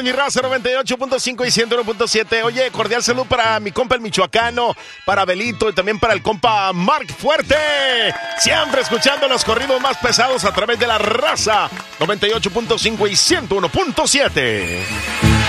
mi raza 98.5 y 101.7. Oye, cordial salud para mi compa el michoacano, para Belito y también para el compa Mark Fuerte. Siempre escuchando los corridos más pesados a través de la raza 98.5 y 101.7.